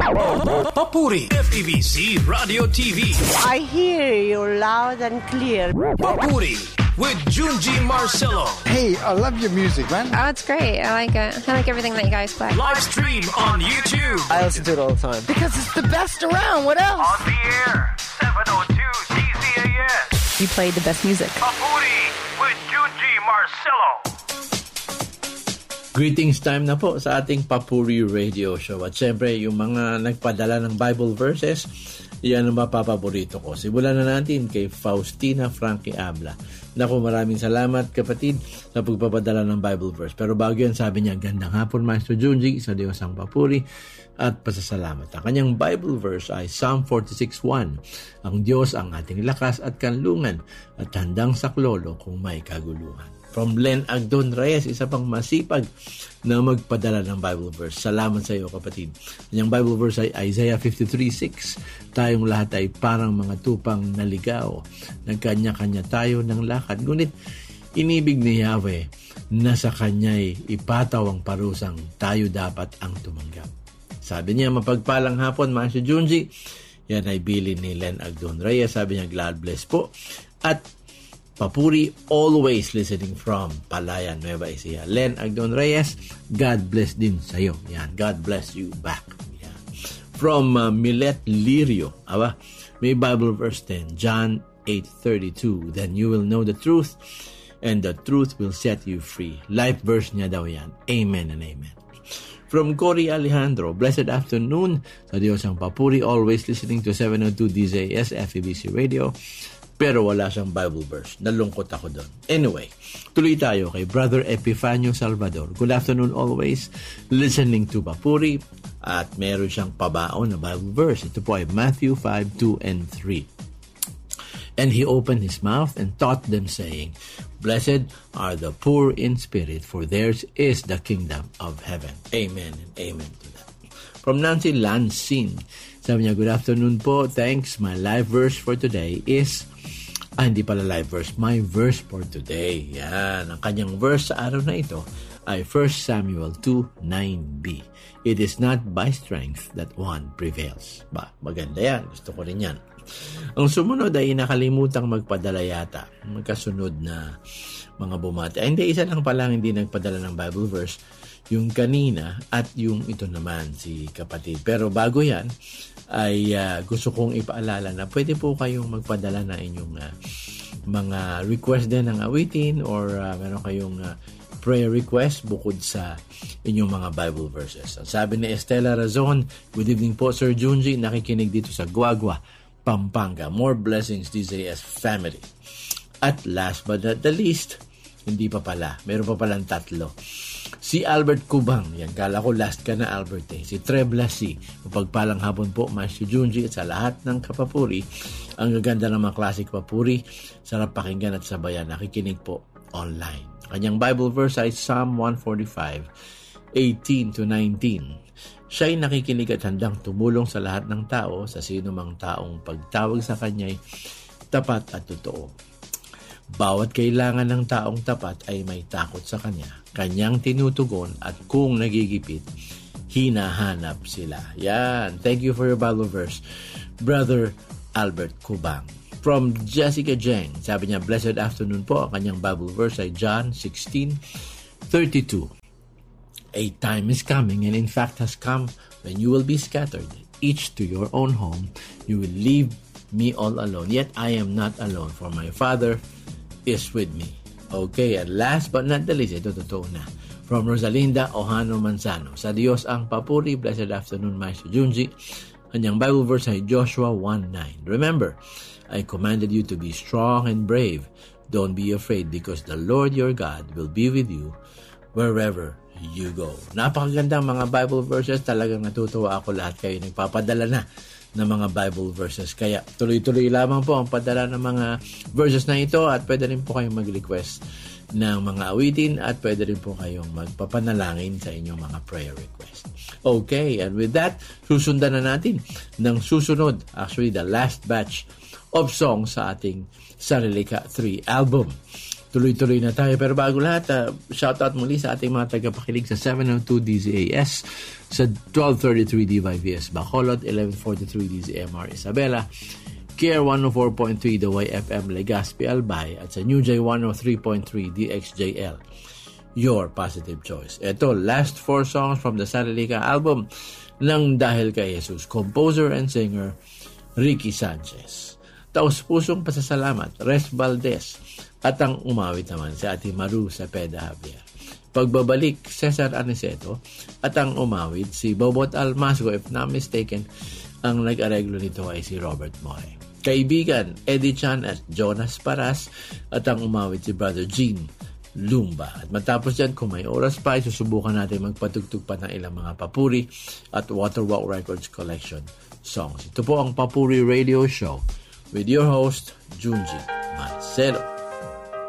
Papuri FEBC Radio TV. I hear you loud and clear. Papuri with Junji Marcelo. Hey, I love your music, man. Oh, it's great. I like it. I like everything that you guys play. Live stream on YouTube. I listen to it all the time. Because it's the best around. What else? On the air, 702 DZAS. You played the best music. Papuri with Junji Marcelo. Greetings time na po sa ating Papuri Radio Show. At syempre, yung mga nagpadala ng Bible verses, yan ang mapapaborito ko. Simulan na natin kay Faustina Frankie Abla. Naku, maraming salamat kapatid sa pagpapadala ng Bible verse. Pero bago yan, sabi niya, gandang hapon Maestro Junji, sa Diyos ang papuri at pasasalamat. Ang kanyang Bible verse ay Psalm 46:1. Ang Diyos ang ating lakas at kanlungan at handang saklolo kung may kaguluhan. From Len Agdon Reyes, isa pang masipag na magpadala ng Bible verse. Salamat sa iyo, kapatid. Ang Bible verse ay Isaiah 53:6. Tayong lahat ay parang mga tupang naligaw. Nagkanya-kanya tayo ng lakad. Ngunit inibig ni Yahweh na sa kanya'y ipataw ang parusang tayo dapat ang tumanggap. Sabi niya, mapagpalang hapon, Maestro Junji. Yan ay bilin ni Len Agdon Reyes. Sabi niya, God bless po. At Papuri, always listening from Palayan, Nueva Ecija. Len Agdon Reyes, God bless din sa'yo. Yan, God bless you back. Yan. From Milet Lirio, may Bible verse 10, John 8:32. Then you will know the truth, and the truth will set you free. Life verse niya daw yan. Amen and amen. From Cory Alejandro, blessed afternoon. Sa Diyos ang Papuri, always listening to 702 DZAS FEBC Radio. Pero wala siyang Bible verse. Nalungkot ako doon. Anyway, tuloy tayo kay Brother Epifanio Salvador. Good afternoon always. Listening to Papuri. At meron siyang pabaon na Bible verse. Ito po ay Matthew 5:2 and 3. And he opened his mouth and taught them, saying, Blessed are the poor in spirit, for theirs is the kingdom of heaven. Amen and amen to that. From Nancy Lansing, sabi niya, good afternoon po. Thanks. My live verse for today is hindi pala live verse. My verse for today. Yan. Ang kanyang verse sa araw na ito ay 1 Samuel 2:9b. It is not by strength that one prevails. Maganda yan. Gusto ko rin yan. Ang sumunod ay nakalimutan magpadala yata. Magkasunod na mga bumati. Hindi, isa lang pala hindi nagpadala ng Bible verse. Yung kanina at yung ito naman si kapatid. Pero bago yan, ay gusto kong ipaalala na pwede po kayong magpadala na inyong mga request din ng awitin or meron kayong prayer request bukod sa inyong mga Bible verses. Sabi ni Estela Razon, good evening po Sir Junji, nakikinig dito sa Guagua, Pampanga. More blessings DZAS family. At last but not the least, hindi pa pala, meron pa palang tatlo. Si Albert Cubang, yan, kala ko last ka na Albert eh. Si Treblasi, mapagpalang hapon po, Maestro Junji, at sa lahat ng kapapuri, ang gaganda ng mga classic papuri, sarap pakinggan at sabayan, nakikinig po online. Kanyang Bible verse ay Psalm 145:18-19. Siya'y nakikinig at handang tumulong sa lahat ng tao, sa sino mang taong pagtawag sa kanya'y tapat at totoo. Bawat kailangan ng taong tapat ay may takot sa kanya. Kanyang tinutugon at kung nagigipit, hinahanap sila. Yan. Thank you for your Bible verse, Brother Albert Cubang. From Jessica Jeng, sabi niya, blessed afternoon po. Ang kanyang Bible verse ay John 16:32. A time is coming and in fact has come when you will be scattered, each to your own home. You will leave me all alone. Yet I am not alone, for my Father is with me. Okay, and last but not the least, ito totoo na. From Rosalinda Ohano Manzano, sa Diyos ang papuri, blessed afternoon, Maestro Junji. Kanyang Bible verse ay Joshua 1:9. Remember, I commanded you to be strong and brave. Don't be afraid, because the Lord your God will be with you wherever you go. Napakaganda mga Bible verses. Talagang natutuwa ako, lahat kayo nagpapadala na ng mga Bible verses. Kaya tuloy-tuloy lamang po ang padala ng mga verses na ito at pwede rin po kayong mag-request ng mga awitin at pwede rin po kayong magpapanalangin sa inyong mga prayer request. Okay, and with that, susundan na natin ng susunod, actually the last batch of songs sa ating Sarilika 3 album. tuloy-tuloy na tayo. Pero bago lahat, shoutout muli sa ating mga tagapakilig sa 702 DZAS, sa 1233 DYVS Bacolod, 1143 DZMR Isabela, KR 104.3 The YFM Legazpi Albay, at sa New J 103.3 DXJL, your positive choice. Ito, last 4 songs from the Salilika album ng Dahil Kay Jesus, composer and singer Ricky Sanchez. Taus-pusong pasasalamat, Res Valdez, at ang umawit naman si Ate Maru Cepeda Javier. Pagbabalik, Cesar Aniceto, at ang umawit si Bobot Almasgo, if not mistaken, ang nag-areglo nito ay si Robert Moy. Kaibigan, Eddie Chan at Jonas Paras, at ang umawit si Brother Gene Lumba. At matapos dyan, kung may oras pa, susubukan natin magpatugtog pa ng ilang mga papuri at Waterwalk Records Collection songs. Ito po ang Papuri Radio Show with your host, Junji Marcelo.